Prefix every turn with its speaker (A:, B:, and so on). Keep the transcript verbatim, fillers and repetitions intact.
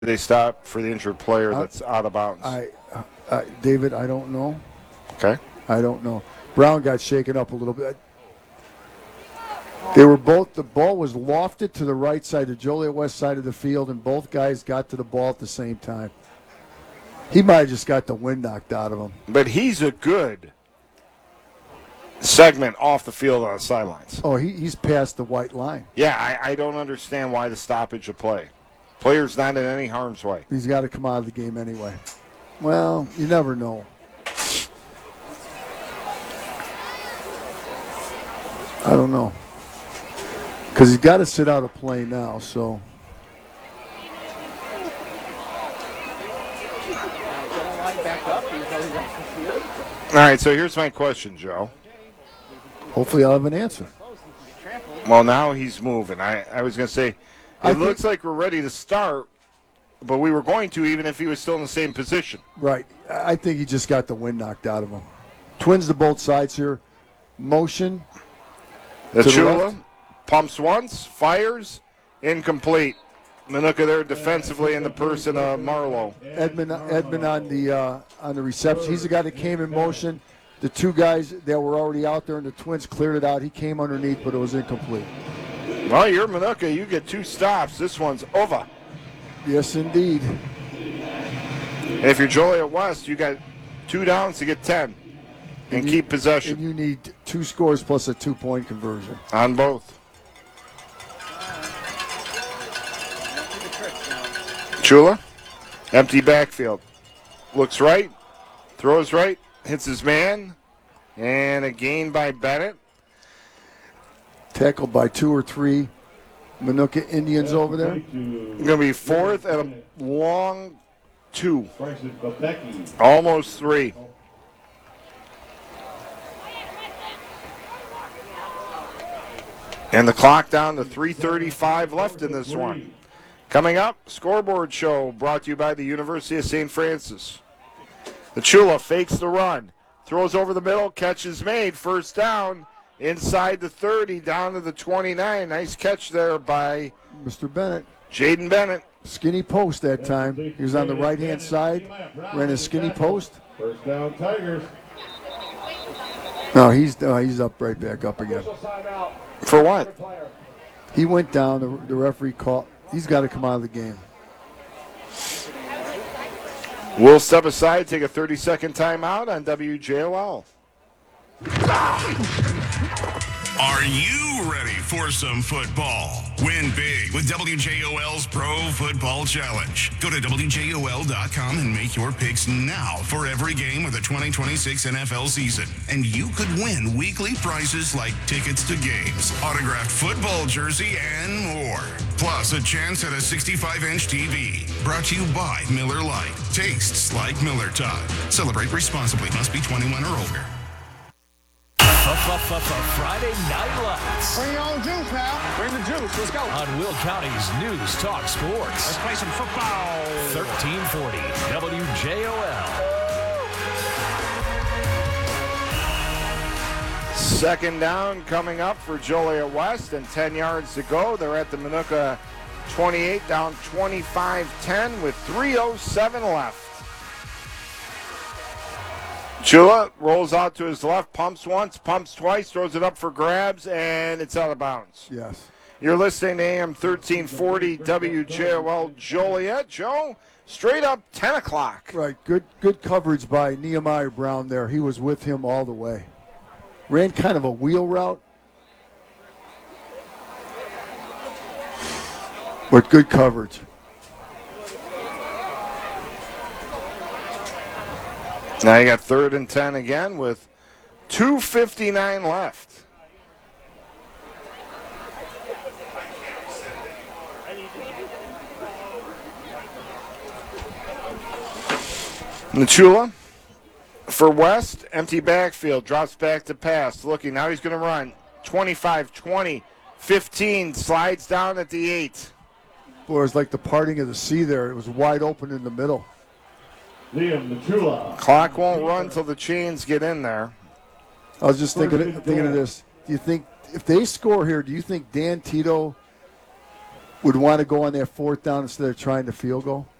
A: they stop for the injured player that's
B: I,
A: out of bounds?
B: I, uh, David, I don't know.
A: Okay.
B: I don't know. Brown got shaken up a little bit. They were both, the ball was lofted to the right side, the Joliet West side of the field, and both guys got to the ball at the same time. He might have just got the wind knocked out of him.
A: But he's a good segment off the field on the sidelines.
B: Oh, he, he's past the white line.
A: Yeah, I, I don't understand why the stoppage of play. Player's not in any harm's way.
B: He's got to come out of the game anyway. Well, you never know. I don't know. Because he's got to sit out a play now, so.
A: All right, so here's my question, Joe.
B: Hopefully I'll have an answer.
A: Well, now he's moving. I, I was going to say, it
B: I
A: looks
B: think,
A: like we're ready to start, but we were going to even if he was still in the same position.
B: Right. I think he just got the wind knocked out of him. Twins to both sides here. Motion.
A: The
B: to the
A: Chula
B: left.
A: pumps once, fires, incomplete. Manuka there defensively in the person of Marlowe.
B: Edmund, Edmund on the uh, on the reception. He's the guy that came in motion. The two guys that were already out there and the Twins cleared it out. He came underneath, but it was incomplete.
A: Well, you're Manuka. You get two stops. This one's over.
B: Yes, indeed.
A: And if you're Joliet West, you got two downs to get ten and,
B: and you,
A: keep possession.
B: And you need two scores plus a two-point conversion.
A: On both. Chula, empty backfield. Looks right, throws right, hits his man, and a gain by Bennett.
B: Tackled by two or three Manuka Indians over there.
A: Going to be fourth and a long two. Almost three. And the clock down to three thirty-five left in this one. Coming up, scoreboard show brought to you by the University of Saint Francis. The Chula fakes the run, throws over the middle, catch is made, first down, inside the thirty, down to the twenty-nine. Nice catch there by
B: Mister Bennett.
A: Jaden Bennett.
B: Skinny post that time. He was on the right-hand side, ran a skinny post.
C: First down, Tigers.
B: No, he's no, he's up right back up again.
A: For what?
B: He went down. The, the referee called. He's got to come out of the game.
A: We'll step aside, take a thirty-second timeout on W J O L.
D: Are you ready for some football? Win big with W J O L's Pro Football Challenge. Go to W J O L dot com and make your picks now for every game of the twenty twenty-six N F L season. And you could win weekly prizes like tickets to games, autographed football jersey, and more. Plus, a chance at a sixty-five inch T V. Brought to you by Miller Lite. Tastes like Miller Time. Celebrate responsibly. Must be twenty-one or older.
E: Friday Night Lights.
F: Bring your own juice now. Bring the juice. Let's go.
E: On Will County's News Talk Sports.
F: Let's play some football.
E: thirteen forty W J O L.
A: Second down coming up for Joliet West and ten yards to go. They're at the Manuka twenty-eight, down twenty-five ten with three oh seven left. Chula rolls out to his left, pumps once, pumps twice, throws it up for grabs, and it's out of bounds.
B: Yes.
A: You're listening to A M thirteen forty W J O L Joliet. Joe, straight up ten o'clock.
B: Right. Good good coverage by Nehemiah Brown there. He was with him all the way. Ran kind of a wheel route. But good coverage.
A: Now you got third and ten again with two fifty-nine left. Nachula for West, empty backfield, drops back to pass, looking, now he's going to run, twenty-five, twenty, fifteen, slides down at the eight.
B: Boy, it was like the parting of the sea there. It was wide open in the middle.
C: Liam Nachula.
A: Clock won't run till the chains get in there.
B: I was just thinking, thinking of this. Do you think, if they score here, do you think Dan Tito would want to go on that fourth down instead of trying to field goal?